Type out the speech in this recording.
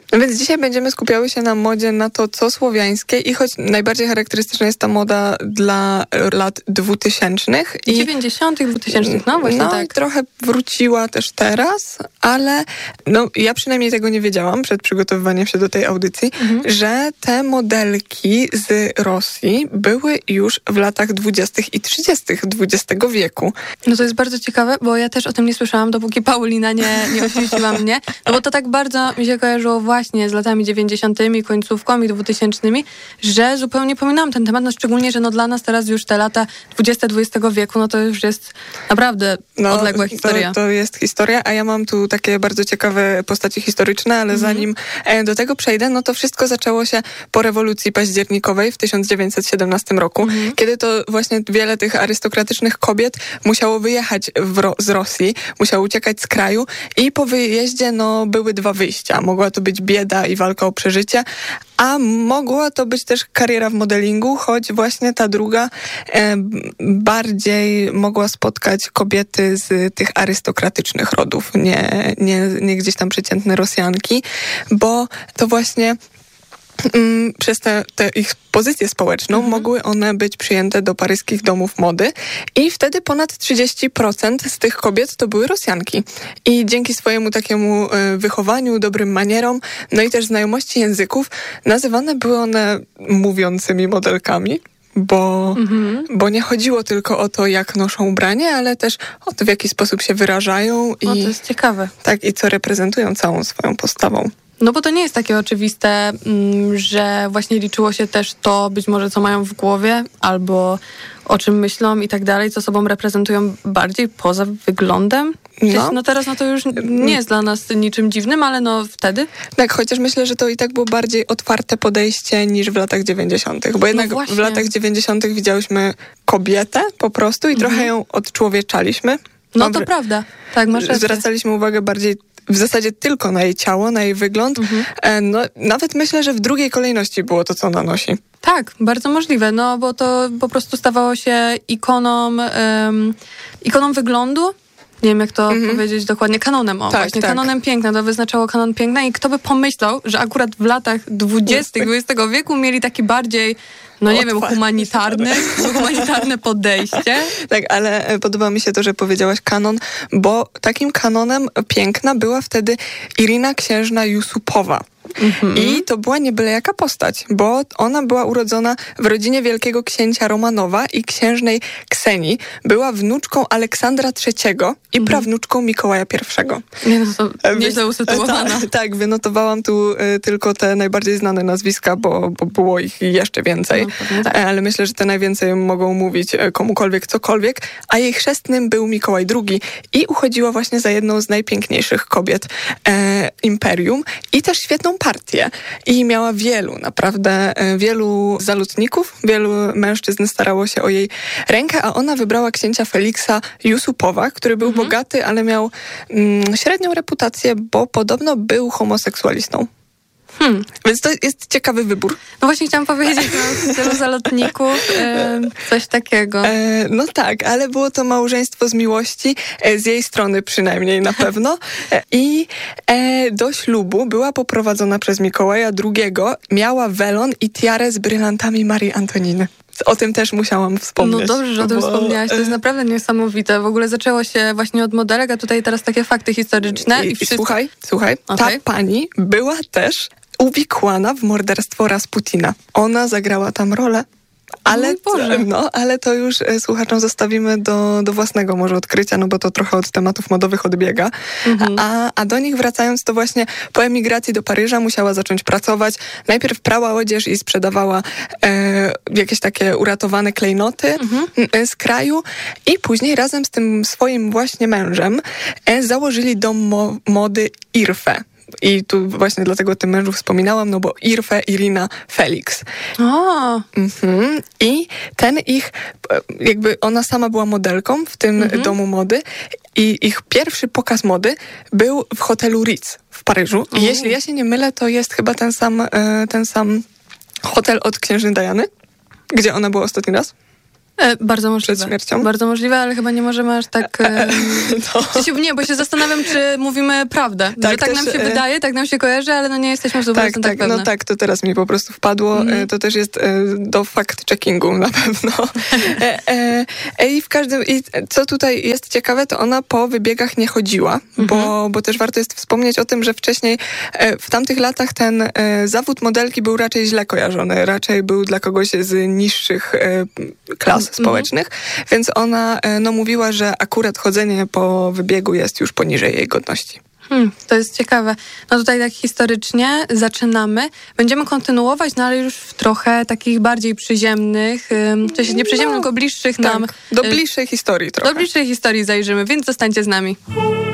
No więc dzisiaj będziemy skupiały się na modzie, na to, co słowiańskie i choć najbardziej charakterystyczna jest ta moda dla lat 2000. I 90., 2000, no właśnie tak. Trochę wróciła też teraz, ale ja przynajmniej tego nie wiedziałam przed przygotowywaniem się do tej audycji, że te modelki z Rosji były już w latach 20. i 30. XX wieku. No to jest bardzo ciekawe, bo ja też o tym nie słyszałam, dopóki Paulina nie oświeciła mnie, no bo to tak bardzo mi się kojarzyło właśnie z latami 90., końcówką i 2000, że zupełnie pominęłam ten temat, no szczególnie, że dla nas teraz już te lata 20. wieku, no to już jest naprawdę odległa historia. To jest historia, a ja mam tu takie bardzo ciekawe postacie historyczne, ale zanim do tego przejdę, no to wszystko zaczęło się po rewolucji październikowej w 1917 roku, kiedy to właśnie wiele tych arystokratycznych kobiet musiało wyjechać z Rosji, musiało uciekać z kraju i po wyjeździe były dwa wyjścia. Mogła to być bieda i walka o przeżycie, a mogła to być też kariera w modelingu, choć właśnie ta druga bardziej mogła spotkać kobiety z tych arystokratycznych rodów, nie gdzieś tam przeciętne Rosjanki, bo to właśnie przez tę ich pozycję społeczną mogły one być przyjęte do paryskich domów mody i wtedy ponad 30% z tych kobiet to były Rosjanki. I dzięki swojemu takiemu wychowaniu, dobrym manierom, no i też znajomości języków, nazywane były one mówiącymi modelkami. Bo nie chodziło tylko o to, jak noszą ubranie, ale też o to, w jaki sposób się wyrażają. To jest ciekawe. Tak, i co reprezentują całą swoją postawą. No bo to nie jest takie oczywiste, że właśnie liczyło się też to być może, co mają w głowie, albo o czym myślą i tak dalej, co sobą reprezentują bardziej poza wyglądem. Teraz to już nie jest dla nas niczym dziwnym, ale wtedy. Tak, chociaż myślę, że to i tak było bardziej otwarte podejście niż w latach 90., bo jednak w latach 90. widziałyśmy kobietę po prostu i trochę ją odczłowieczaliśmy. To prawda. Tak, masz rację. Zwracaliśmy uwagę bardziej w zasadzie tylko na jej ciało, na jej wygląd. Nawet myślę, że w drugiej kolejności było to, co ona nosi. Tak, bardzo możliwe, bo to po prostu stawało się ikoną wyglądu. Nie wiem, jak to powiedzieć dokładnie. Kanonem, właśnie. Kanonem piękna. To wyznaczało kanon piękna i kto by pomyślał, że akurat w latach 20. XX wieku mieli taki bardziej, humanitarne podejście. Tak, ale podoba mi się to, że powiedziałaś kanon, bo takim kanonem piękna była wtedy Irina księżna Jusupowa. I to była nie byle jaka postać, bo ona była urodzona w rodzinie wielkiego księcia Romanowa i księżnej Ksenii. Była wnuczką Aleksandra III i prawnuczką Mikołaja I. Nieźle usytuowana. Tak, wynotowałam tu tylko te najbardziej znane nazwiska, bo było ich jeszcze więcej. Tak. Ale myślę, że te najwięcej mogą mówić komukolwiek cokolwiek. A jej chrzestnym był Mikołaj II i uchodziła właśnie za jedną z najpiękniejszych kobiet imperium i też świetną partię. I miała naprawdę wielu zalotników, wielu mężczyzn starało się o jej rękę, a ona wybrała księcia Feliksa Jusupowa, który był bogaty, ale miał średnią reputację, bo podobno był homoseksualistą. Więc to jest ciekawy wybór. No właśnie chciałam powiedzieć o tylu zalotników, coś takiego. Tak, ale było to małżeństwo z miłości, z jej strony przynajmniej na pewno. I do ślubu była poprowadzona przez Mikołaja II, miała welon i tiarę z brylantami Marii Antoniny. O tym też musiałam wspomnieć. No dobrze, że o tym wspomniałaś. To jest naprawdę niesamowite. W ogóle zaczęło się właśnie od modelek, a tutaj teraz takie fakty historyczne. I słuchaj, ta pani była też uwikłana w morderstwo Rasputina. Ona zagrała tam rolę. Ale to już słuchaczom zostawimy do własnego może odkrycia, bo to trochę od tematów modowych odbiega. A do nich wracając, to właśnie po emigracji do Paryża musiała zacząć pracować. Najpierw prała odzież i sprzedawała jakieś takie uratowane klejnoty z kraju i później razem z tym swoim właśnie mężem założyli dom mody Irfe. I tu właśnie dlatego o tym mężu wspominałam, bo Irina Felix. I ten ich, ona sama była modelką w tym domu mody i ich pierwszy pokaz mody był w hotelu Ritz w Paryżu. I jeśli ja się nie mylę, to jest chyba ten sam hotel od księżny Diany, gdzie ona była ostatni raz. Bardzo możliwe. Przed śmiercią? Bardzo możliwe, ale chyba nie możemy aż tak... Nie, bo się zastanawiam, czy mówimy prawdę. Tak, że tak nam się wydaje, tak nam się kojarzy, ale nie jesteśmy w 100% pewne. No tak, to teraz mi po prostu wpadło. To też jest do fact-checkingu na pewno. I co tutaj jest ciekawe, to ona po wybiegach nie chodziła, bo też warto jest wspomnieć o tym, że wcześniej w tamtych latach ten zawód modelki był raczej źle kojarzony. Raczej był dla kogoś z niższych klas społecznych, więc ona mówiła, że akurat chodzenie po wybiegu jest już poniżej jej godności. To jest ciekawe. No tutaj tak historycznie zaczynamy. Będziemy kontynuować, ale już w trochę takich bardziej przyziemnych, nie przyziemnych, tylko bliższych nam. Do bliższej historii trochę. Do bliższej historii zajrzymy, więc zostańcie z nami.